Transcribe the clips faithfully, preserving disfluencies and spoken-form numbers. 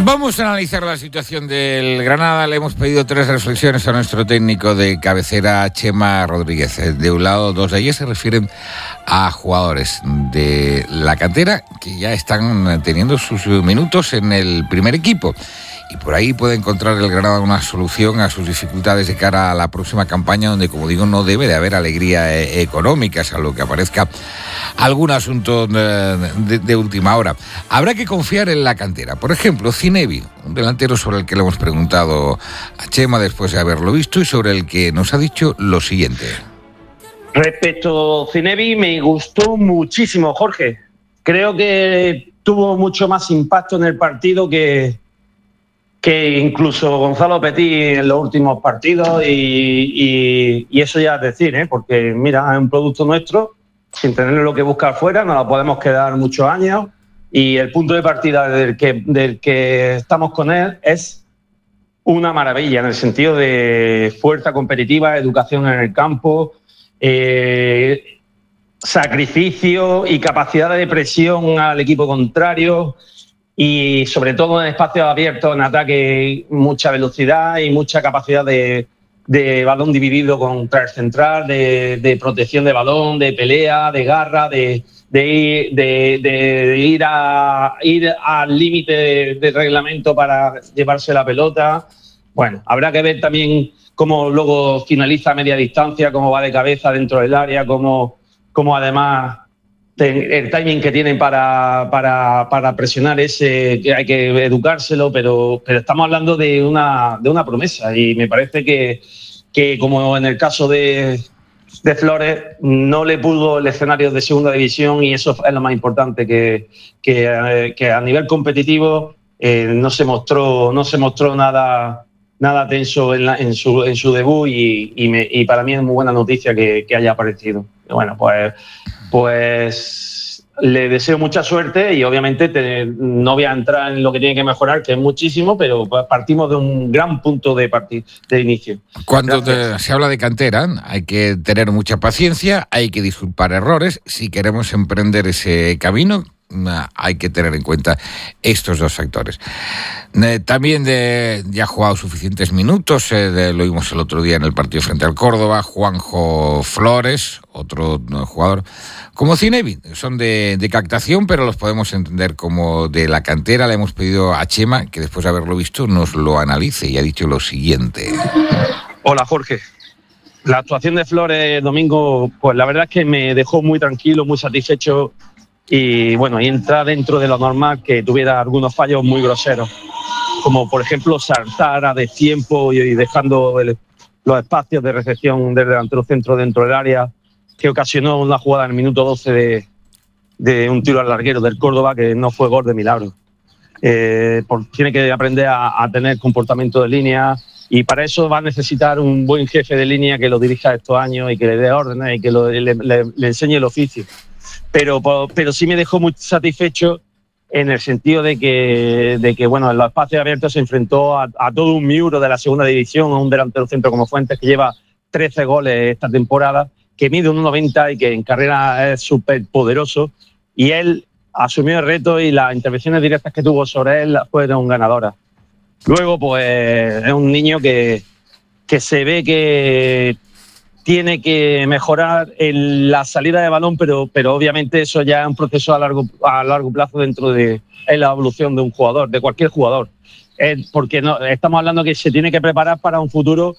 Vamos a analizar la situación del Granada. Le hemos pedido tres reflexiones a nuestro técnico de cabecera, Chema Rodríguez. De un lado, dos de ellas se refieren a jugadores de la cantera que ya están teniendo sus minutos en el primer equipo. Y por ahí puede encontrar el Granada una solución a sus dificultades de cara a la próxima campaña, donde, como digo, no debe de haber alegría eh, económica, salvo que aparezca algún asunto de, de, de última hora. Habrá que confiar en la cantera. Por ejemplo, Zinebi, un delantero sobre el que le hemos preguntado a Chema después de haberlo visto y sobre el que nos ha dicho lo siguiente. Respecto a Zinebi, me gustó muchísimo, Jorge. Creo que tuvo mucho más impacto en el partido que... que incluso Gonzalo Petit en los últimos partidos y, y, y eso ya es decir, ¿eh? Porque mira, es un producto nuestro, sin tener lo que buscar fuera, nos lo podemos quedar muchos años y el punto de partida del que, del que estamos con él es una maravilla en el sentido de fuerza competitiva, educación en el campo, eh, sacrificio y capacidad de presión al equipo contrario. Y sobre todo en espacios abiertos, en ataque, mucha velocidad y mucha capacidad de, de balón dividido contra el central, de, de protección de balón, de pelea, de garra, de, de, ir, de, de ir, a, ir al límite de, de reglamento para llevarse la pelota. Bueno, habrá que ver también cómo luego finaliza a media distancia, cómo va de cabeza dentro del área, cómo, cómo además... el timing que tienen para, para, para presionar ese, que hay que educárselo, pero, pero estamos hablando de una, de una promesa y me parece que, que como en el caso de, de Flores, no le pudo el escenario de segunda división y eso es lo más importante, que, que, eh, que a nivel competitivo eh, no se mostró, no se mostró nada, nada tenso en, la, en, su, en su debut y, y, me, y para mí es muy buena noticia que, que haya aparecido. Y bueno, pues... Pues le deseo mucha suerte y obviamente te, no voy a entrar en lo que tiene que mejorar, que es muchísimo, pero partimos de un gran punto de, partir, de inicio. Cuando te, se habla de cantera, hay que tener mucha paciencia, hay que disculpar errores. Si queremos emprender ese camino, hay que tener en cuenta estos dos factores. Eh, también de, ya ha jugado suficientes minutos, eh, de, lo vimos el otro día en el partido frente al Córdoba, Juanjo Flores, otro no, jugador, como Zinebi, son de, de captación, pero los podemos entender como de la cantera. Le hemos pedido a Chema que después de haberlo visto nos lo analice y ha dicho lo siguiente. Hola, Jorge. La actuación de Flores domingo, pues la verdad es que me dejó muy tranquilo, muy satisfecho. Y bueno, y entra dentro de lo normal que tuviera algunos fallos muy groseros, como por ejemplo saltar a destiempo y dejando el, los espacios de recepción del delantero centro dentro del área, que ocasionó una jugada en el minuto doce de, de un tiro al larguero del Córdoba que no fue gol de milagro. Eh, por, tiene que aprender a, a tener comportamiento de línea y para eso va a necesitar un buen jefe de línea que lo dirija estos años y que le dé órdenes y que lo, le, le, le enseñe el oficio. Pero, pero sí me dejó muy satisfecho en el sentido de que, de que bueno, en los espacios abiertos se enfrentó a, a todo un miuro de la segunda división, a un delantero centro como Fuentes que lleva trece goles esta temporada, que mide uno noventa y que en carrera es súper poderoso, y él asumió el reto y las intervenciones directas que tuvo sobre él fueron ganadoras. Luego, pues es un niño que, que se ve que tiene que mejorar en la salida de balón, pero, pero obviamente eso ya es un proceso a largo, a largo plazo dentro de en la evolución de un jugador, de cualquier jugador. Eh, porque no, estamos hablando que se tiene que preparar para un futuro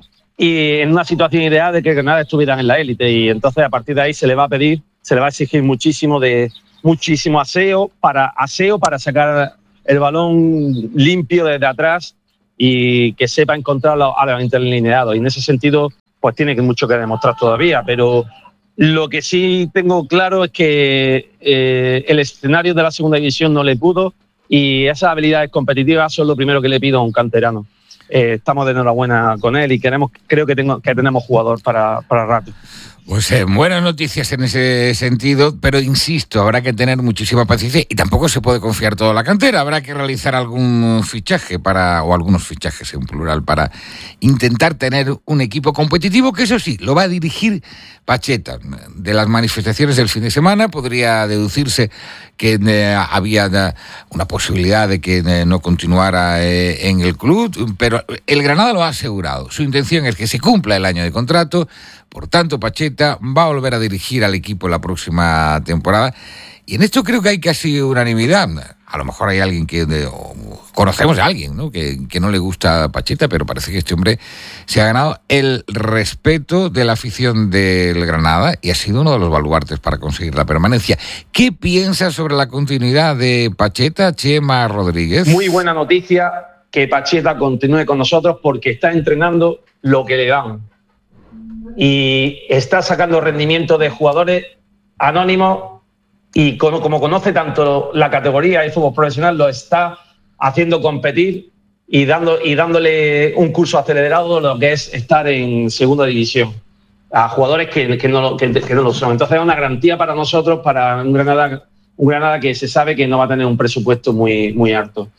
y en una situación ideal de que Granada estuviera en la élite, y entonces a partir de ahí se le va a pedir, se le va a exigir muchísimo de muchísimo aseo para aseo para sacar el balón limpio desde atrás y que sepa encontrar a los interlineados. Y en ese sentido, pues tiene que mucho que demostrar todavía, pero lo que sí tengo claro es que eh, el escenario de la segunda división no le pudo y esas habilidades competitivas son lo primero que le pido a un canterano. Eh, estamos de enhorabuena con él y queremos, creo que, tengo, que tenemos jugador para, para rato. Pues eh, buenas noticias en ese sentido, pero insisto, habrá que tener muchísima paciencia y tampoco se puede confiar todo a la cantera. Habrá que realizar algún fichaje para, o algunos fichajes en plural, para intentar tener un equipo competitivo que, eso sí, lo va a dirigir Pacheta. De las manifestaciones del fin de semana podría deducirse que eh, había eh, una posibilidad de que eh, no continuara eh, en el club, pero el Granada lo ha asegurado. Su intención es que se cumpla el año de contrato. Por tanto, Pacheta va a volver a dirigir al equipo la próxima temporada. Y en esto creo que hay casi unanimidad. A lo mejor hay alguien que... De, conocemos a alguien, ¿no? Que, que no le gusta a Pacheta, pero parece que este hombre se ha ganado el respeto de la afición del Granada y ha sido uno de los baluartes para conseguir la permanencia. ¿Qué piensas sobre la continuidad de Pacheta, Chema Rodríguez? Muy buena noticia que Pacheta continúe con nosotros porque está entrenando lo que le dan. Y está sacando rendimiento de jugadores anónimos y como, como conoce tanto la categoría y fútbol profesional, lo está haciendo competir y, dando, y dándole un curso acelerado lo que es estar en segunda división a jugadores que, que, no, que, que no lo son. Entonces es una garantía para nosotros, para un Granada, un Granada que se sabe que no va a tener un presupuesto muy, muy alto.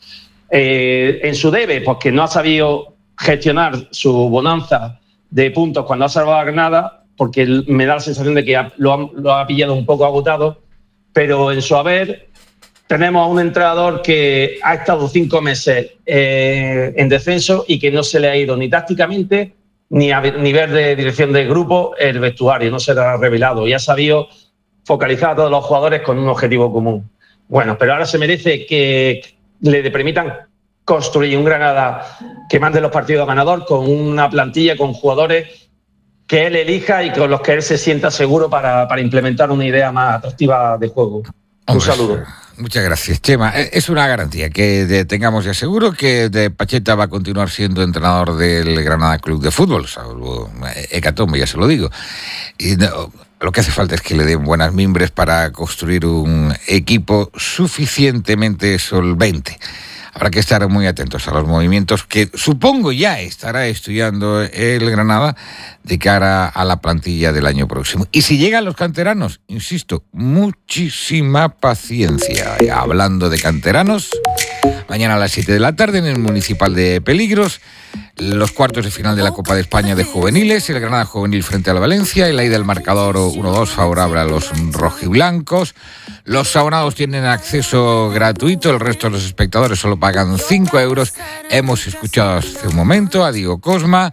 Eh, en su debe, pues que no ha sabido gestionar su bonanza de puntos cuando ha salvado a Granada, porque me da la sensación de que lo ha, lo ha pillado un poco agotado, pero en su haber tenemos a un entrenador que ha estado cinco meses eh, en descenso y que no se le ha ido ni tácticamente ni a nivel de dirección de grupo el vestuario, no se le ha revelado y ha sabido focalizar a todos los jugadores con un objetivo común. Bueno, pero ahora se merece que le permitan construir un Granada que mande los partidos ganador con una plantilla, con jugadores que él elija y con los que él se sienta seguro para, para implementar una idea más atractiva de juego. Un Hombre, saludo. Muchas gracias, Chema. Es una garantía que de, tengamos ya seguro que de Pacheta va a continuar siendo entrenador del Granada Club de Fútbol, salvo hecatombe, ya se lo digo. Y no, lo que hace falta es que le den buenas mimbres para construir un equipo suficientemente solvente. Habrá que estar muy atentos a los movimientos que supongo ya estará estudiando el Granada de cara a la plantilla del año próximo. Y si llegan los canteranos, insisto, muchísima paciencia. Y hablando de canteranos, mañana a las siete de la tarde en el Municipal de Peligros, los cuartos de final de la Copa de España de Juveniles, el Granada Juvenil frente al Valencia, y la ida del marcador uno dos favorable a los rojiblancos. Los abonados tienen acceso gratuito, el resto de los espectadores solo pagan cinco euros. Hemos escuchado hace un momento a Diego Cosma,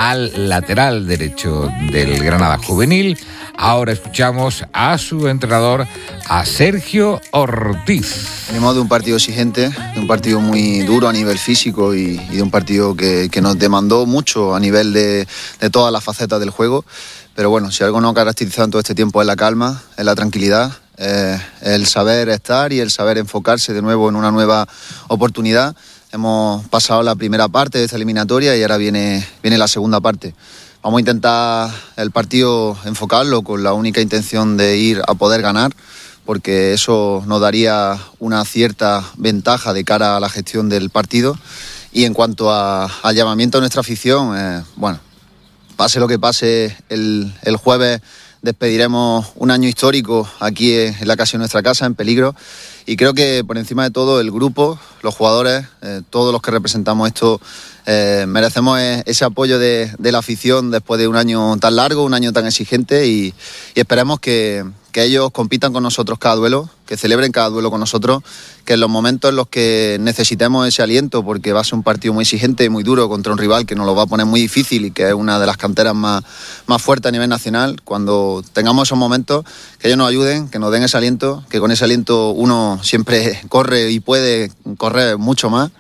al lateral derecho del Granada Juvenil. Ahora escuchamos a su entrenador, a Sergio Ortiz. Venimos de un partido exigente, de un partido muy duro a nivel físico y, y de un partido que, que nos demandó mucho a nivel de, de todas las facetas del juego. Pero bueno, si algo nos ha caracterizado en todo este tiempo es la calma, es la tranquilidad, eh, el saber estar y el saber enfocarse de nuevo en una nueva oportunidad. Hemos pasado la primera parte de esta eliminatoria y ahora viene, viene la segunda parte. Vamos a intentar el partido enfocarlo con la única intención de ir a poder ganar, porque eso nos daría una cierta ventaja de cara a la gestión del partido. Y en cuanto a, al llamamiento a nuestra afición, eh, bueno, pase lo que pase, el, el jueves despediremos un año histórico aquí en la casa de nuestra casa, en Peligro. Y creo que por encima de todo el grupo, los jugadores, eh, todos los que representamos esto, eh, merecemos ese apoyo de, de la afición después de un año tan largo, un año tan exigente y, y esperemos que, que ellos compitan con nosotros cada duelo, que celebren cada duelo con nosotros, que en los momentos en los que necesitemos ese aliento, porque va a ser un partido muy exigente y muy duro contra un rival que nos lo va a poner muy difícil y que es una de las canteras más, más fuertes a nivel nacional, cuando tengamos esos momentos, que ellos nos ayuden, que nos den ese aliento, que con ese aliento uno siempre corre y puede correr mucho más.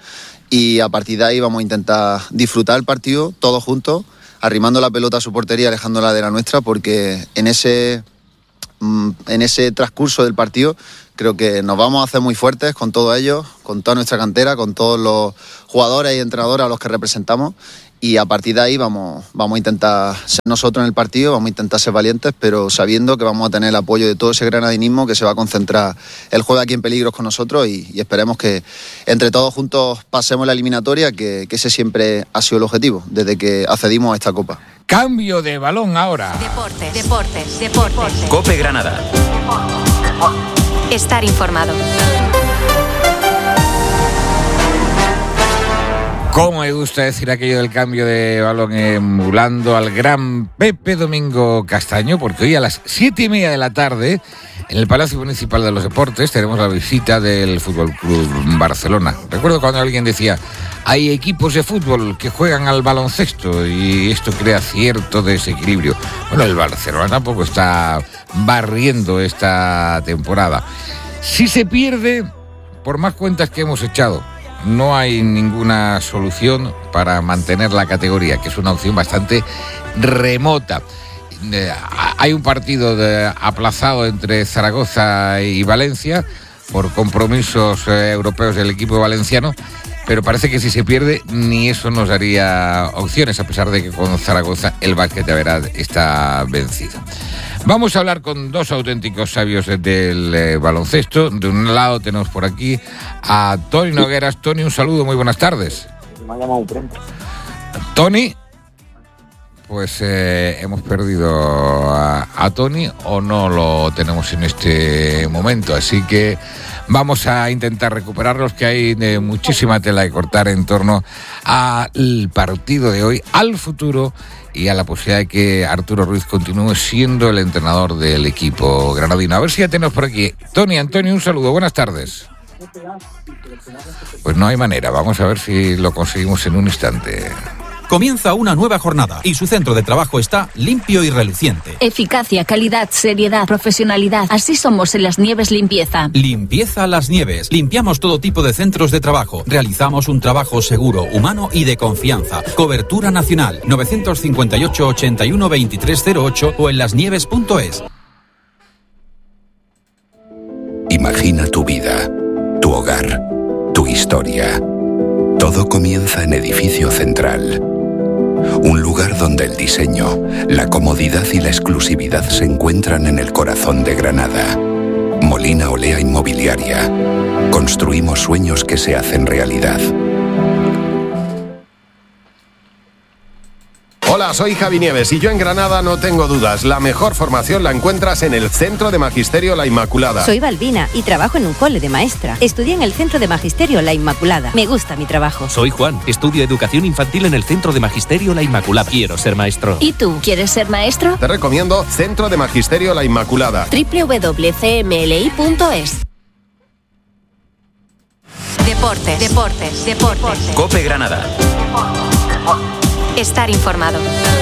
Y a partir de ahí vamos a intentar disfrutar el partido todos juntos, arrimando la pelota a su portería, alejándola de la nuestra, porque en ese, en ese transcurso del partido creo que nos vamos a hacer muy fuertes con todos ellos, con toda nuestra cantera, con todos los jugadores y entrenadores a los que representamos, y a partir de ahí vamos, vamos a intentar ser nosotros en el partido, vamos a intentar ser valientes, pero sabiendo que vamos a tener el apoyo de todo ese granadinismo que se va a concentrar el juego aquí en Peligros con nosotros y, y esperemos que entre todos juntos pasemos la eliminatoria, que, que ese siempre ha sido el objetivo desde que accedimos a esta Copa. Cambio de balón ahora. Deportes, deportes, deportes. Cope Granada. Estar informado. ¿Cómo me gusta decir aquello del cambio de balón, emulando al gran Pepe Domingo Castaño? Porque hoy a las siete y media de la tarde, en el Palacio Municipal de los Deportes, tenemos la visita del Fútbol Club Barcelona. Recuerdo cuando alguien decía, hay equipos de fútbol que juegan al baloncesto y esto crea cierto desequilibrio. Bueno, el Barcelona tampoco está barriendo esta temporada. Si se pierde, por más cuentas que hemos echado, no hay ninguna solución para mantener la categoría, que es una opción bastante remota. Eh, hay un partido de, aplazado entre Zaragoza y Valencia por compromisos eh, europeos del equipo valenciano, pero parece que si se pierde ni eso nos daría opciones, a pesar de que con Zaragoza el básquet de verdad está vencido. Vamos a hablar con dos auténticos sabios del eh, baloncesto. De un lado tenemos por aquí a Toni Nogueras. Toni, un saludo, muy buenas tardes. Me ha llamado pronto. Toni, pues eh, hemos perdido a, a Toni o no lo tenemos en este momento, así que vamos a intentar recuperarlos, que hay de muchísima tela de cortar en torno al partido de hoy, al futuro y a la posibilidad de que Arturo Ruiz continúe siendo el entrenador del equipo granadino. A ver si ya tenemos por aquí. Toni, Antonio, un saludo, buenas tardes. Pues no hay manera, vamos a ver si lo conseguimos en un instante. Comienza una nueva jornada y su centro de trabajo está limpio y reluciente. Eficacia, calidad, seriedad, profesionalidad. Así somos en Las Nieves Limpieza. Limpieza Las Nieves. Limpiamos todo tipo de centros de trabajo. Realizamos un trabajo seguro, humano y de confianza. Cobertura nacional. nueve cinco ocho, ochenta y uno, veintitrés cero ocho o en lasnieves punto es. Imagina tu vida, tu hogar, tu historia. Todo comienza en Edificio Central. Un lugar donde el diseño, la comodidad y la exclusividad se encuentran en el corazón de Granada. Molina Olea Inmobiliaria. Construimos sueños que se hacen realidad. Hola, soy Javi Nieves y yo en Granada no tengo dudas. La mejor formación la encuentras en el Centro de Magisterio La Inmaculada. Soy Balbina y trabajo en un cole de maestra. Estudié en el Centro de Magisterio La Inmaculada. Me gusta mi trabajo. Soy Juan. Estudio Educación Infantil en el Centro de Magisterio La Inmaculada. Quiero ser maestro. ¿Y tú, quieres ser maestro? Te recomiendo Centro de Magisterio La Inmaculada. doble u doble u doble u punto c m l i punto es. Deportes, deportes, deportes. Cope Granada. Estar informado.